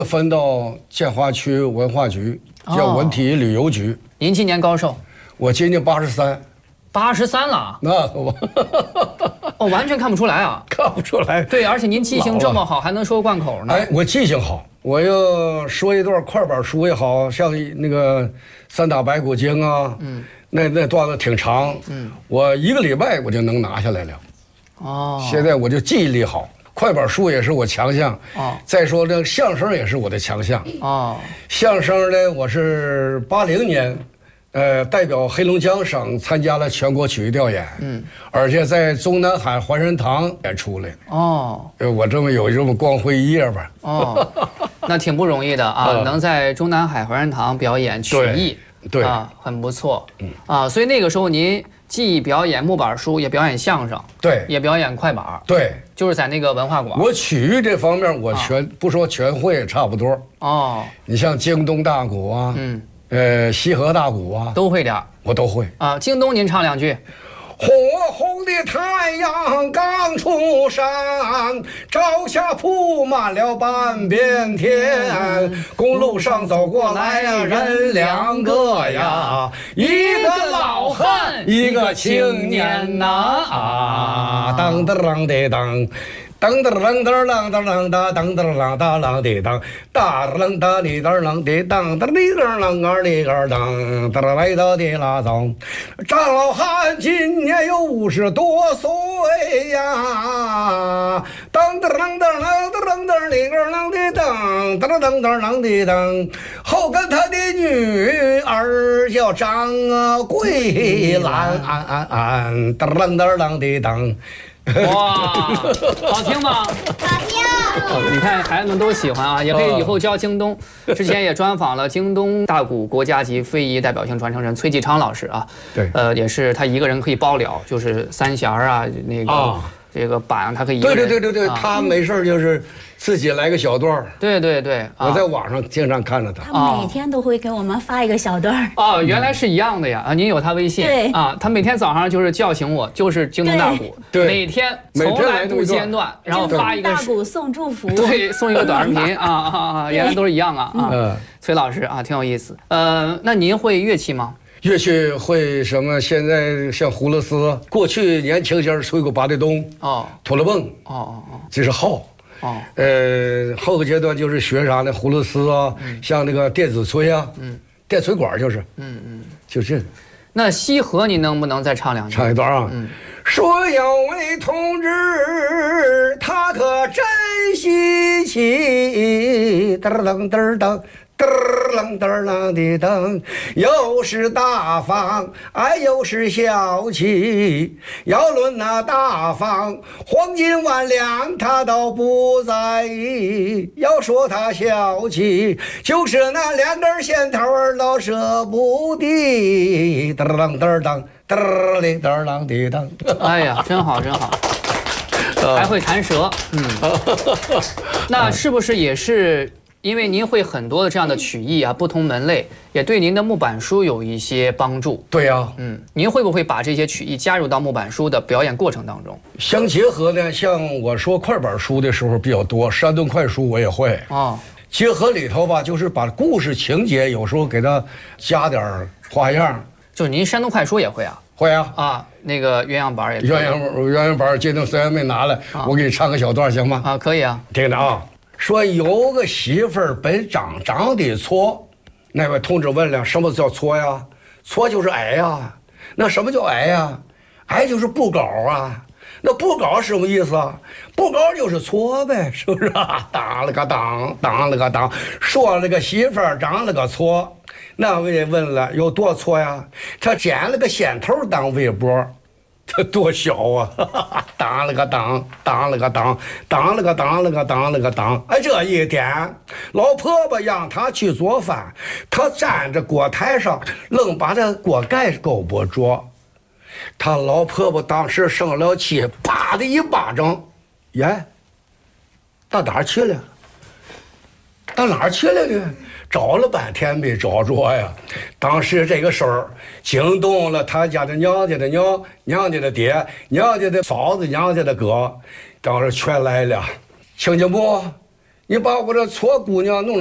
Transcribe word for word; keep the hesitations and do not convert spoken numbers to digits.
分到建华区文化局，叫文体旅游局。 哦、您今年高寿？ 我今年八十三。 八十三了？ 那我哦，完全看不出来啊， 看不出来。 对，而且您记性这么好，还能说贯口呢。 哎，我记性好，我要说一段快板书也好，像那个三打白骨精啊，嗯，那那段子挺长，嗯，我一个礼拜我就能拿下来了。哦，现在我就记忆力好。快板书也是我强项哦。再说这相声也是我的强项哦。相声呢，我是八零年，呃，代表黑龙江省参加了全国曲艺调研，嗯，而且在中南海怀仁堂演出来哦。呃，我这么有这么光辉一页吧？ 哦，那挺不容易的啊，嗯、能在中南海怀仁堂表演曲艺， 对啊，很不错，嗯啊，所以那个时候您。既表演木板书，也表演相声， 对， 也表演快板， 对， 就是在那个文化馆。 我曲艺这方面，我全、啊、不说全会，差不多。哦，你像京东大鼓啊，嗯，呃，西河大鼓啊， 都会点， 我都会啊。京东您唱两句。 火红的太阳刚出山，朝霞铺满了半边天。公路上走过来呀，人两个呀，一个老汉，一个青年呐。啊，当当当的当。当当当当当当当当当当当当当的当，哒当当的当当的当当的当当当的当当，哒来到的拉当。张老汉今年有五十多岁呀，当当当当当当当的当的当，当当当当的当。后跟他的女儿叫张桂兰，安安安，当当当当的当。 哇，好听吗？ 好听。 哦、你看孩子们都喜欢啊，也可以以后教京东。之前也专访了京东大鼓国家级非遗代表性传承人崔继昌老师啊。 对。 呃，也是他一个人可以包了，就是三弦啊，那个、啊、这个板他可以一个人。 对对对对对，啊、他没事就是自己来个小段儿。 对对对。 啊、我在网上经常看着他。 他每天都会给我们发一个小段儿。 哦，原来是一样的呀！啊，您有他微信。 对。 啊，他每天早上就是叫醒我，就是京东大鼓。 对。 每天从来不间断，然后发一个大鼓送祝福。 对，送一个短视频啊啊啊！原来都是一样啊啊！嗯，崔老师啊，挺有意思。呃，那您会乐器吗？ 乐器会什么？现在像葫芦丝，过去年轻些吹过八达东，哦，拖拉蹦，哦哦哦，这是号。哦，呃，后个阶段就是学啥呢？葫芦丝啊，嗯、像那个电子吹啊，嗯，电吹管就是，嗯嗯，就这个。 那西河你能不能再唱两句？ 唱一段啊。嗯。说有位同志，他可真稀奇，噔噔噔噔。噔啷噔啷的噔，又是大方，哎，又是小气。要论那大方，黄金万两他倒不在意；要说他小气，就是那两根线头儿老舍不得。噔啷噔噔噔哩噔啷的噔。 哎呀，真好真好，还会弹舌。嗯，那是不是也是？因为您会很多的这样的曲艺啊，不同门类也对您的木板书有一些帮助。 对呀、啊， 嗯，您会不会把这些曲艺加入到木板书的表演过程当中？ 相结合呢，像我说快板书的时候比较多，山东快书我也会。哦，结合里头吧，就是把故事情节有时候给它加点花样。 就是您山东快书也会啊？ 会啊。 啊，那个鸳鸯板也。 鸳鸯鸳鸯板今天虽然没拿来，啊、我给你唱个小段行吗？ 啊，可以啊。 听着啊。说有个媳妇儿本长长得矬，那位同志问了，什么叫矬呀？矬就是矮呀。那什么叫矮呀？矮就是不高啊。那不高是什么意思啊？不高就是矬呗，是不是啊？当了个当，当了个当，说了个媳妇儿长了个矬。那位问了，有多矬呀？他剪了个线头当围脖。这多小啊！当了个当，当了个当，当了个当了个当了个当。哎，这一天，老婆婆让他去做饭，他站着锅台上，愣把这锅盖勾不着。他老婆婆当时生了气，啪的一巴掌，耶，到哪儿去了？到哪儿去了呢？找了半天没找着呀！当时这个事儿惊动了他家的娘家的娘、娘家的爹、娘家的嫂子、娘家的哥，当时全来了。亲家母， 你把我这错姑娘弄